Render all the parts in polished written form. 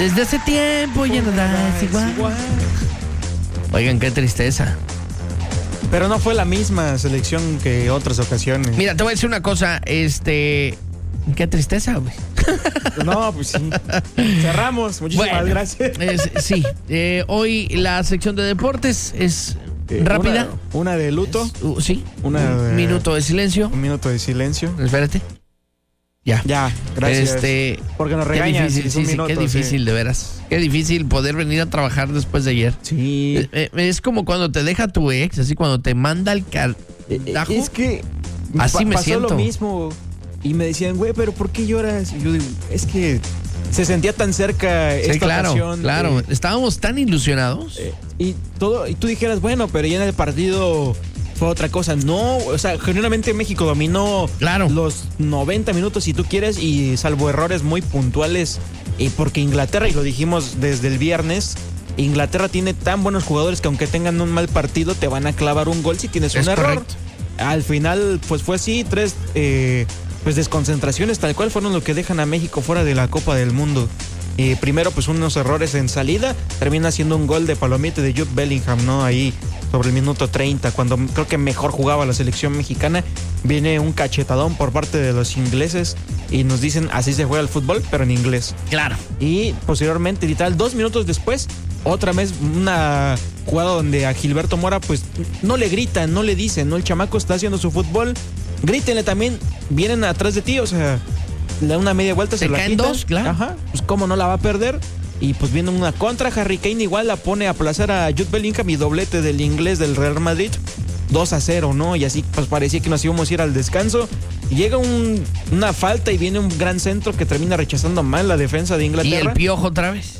Desde hace tiempo ya nada es igual. Oigan, qué tristeza. Pero no fue la misma selección que otras ocasiones. Mira, te voy a decir una cosa, qué tristeza, güey. No, pues sí. Cerramos. Muchísimas gracias. Sí, hoy la sección de deportes es rápida. Una de luto. Sí. Un minuto de silencio. Un minuto de silencio. Espérate. Ya, gracias. Porque nos regañan. Qué difícil, qué difícil, de veras. Qué difícil poder venir a trabajar después de ayer. Sí. Es como cuando te deja tu ex, así cuando te manda el carajo. Es que así me pasó siento. Lo mismo. Y me decían, güey, pero ¿por qué lloras? Y yo digo, es que se sentía tan cerca esta ocasión. Claro. Estábamos tan ilusionados. Y tú dijeras, bueno, pero ya en el partido fue otra cosa. No, o sea, genuinamente México dominó los 90 minutos, si tú quieres, y salvo errores muy puntuales, porque Inglaterra, y lo dijimos desde el viernes, Inglaterra tiene tan buenos jugadores que aunque tengan un mal partido, te van a clavar un gol si tienes un error. Correcto. Al final, pues fue así, 3 desconcentraciones, tal cual fueron lo que dejan a México fuera de la Copa del Mundo. Primero, pues unos errores en salida, termina siendo un gol de palomita de Jude Bellingham, ¿no? Ahí sobre el minuto 30, cuando creo que mejor jugaba la selección mexicana, viene un cachetadón por parte de los ingleses y nos dicen, así se juega el fútbol, pero en inglés. Claro. Y posteriormente, literal, 2 minutos después, otra vez una jugada donde a Gilberto Mora, pues no le gritan, no le dicen, ¿no? El chamaco está haciendo su fútbol, grítenle también, vienen atrás de ti, o sea, le da una media vuelta, se la caen quita. 2, claro. Ajá, pues cómo no la va a perder. Y pues viene una contra, Harry Kane igual la pone a aplazar a Jude Bellingham y doblete del inglés del Real Madrid, 2-0, ¿no? Y así pues parecía que nos íbamos a ir al descanso. Llega una falta y viene un gran centro que termina rechazando mal la defensa de Inglaterra. Y el Piojo otra vez.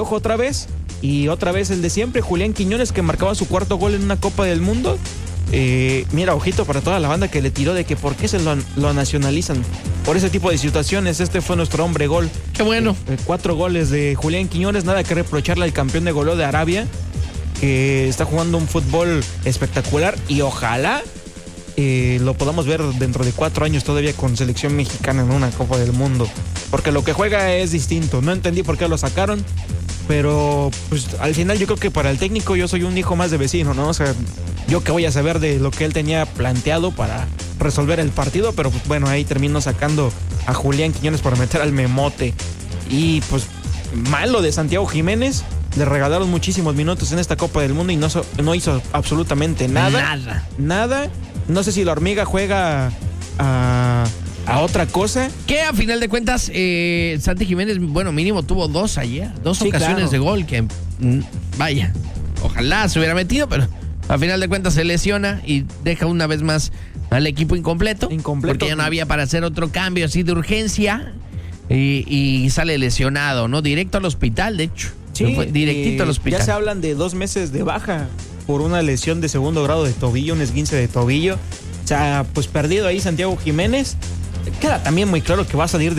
Y otra vez el de siempre, Julián Quiñones, que marcaba su 4º gol en una Copa del Mundo. Mira, ojito para toda la banda que le tiró de que por qué se lo nacionalizan por ese tipo de situaciones. Este fue nuestro hombre gol. Qué bueno. 4 goles de Julián Quiñones, nada que reprocharle al campeón de goleo de Arabia, que está jugando un fútbol espectacular y ojalá lo podamos ver dentro de 4 años todavía con selección mexicana en una Copa del Mundo, porque lo que juega es distinto. No entendí por qué lo sacaron, pero pues al final yo creo que para el técnico yo soy un hijo más de vecino, ¿no? O sea, yo que voy a saber de lo que él tenía planteado para resolver el partido, pero pues bueno, ahí terminó sacando a Julián Quiñones para meter al memote. Y pues malo de Santiago Jiménez, le regalaron muchísimos minutos en esta Copa del Mundo y no hizo absolutamente nada. No sé si la hormiga juega a otra cosa. Que a final de cuentas, Santi Jiménez, bueno, mínimo tuvo 2 ayer, 2 ocasiones de gol que, vaya, ojalá se hubiera metido, pero a final de cuentas se lesiona y deja una vez más al equipo incompleto. Porque ya no había para hacer otro cambio así de urgencia y sale lesionado, ¿no? Directo al hospital, de hecho. Sí, directito al hospital. Ya se hablan de 2 meses de baja por una lesión de 2º grado de tobillo, un esguince de tobillo. O sea, pues perdido ahí Santiago Jiménez. Queda también muy claro que va a salir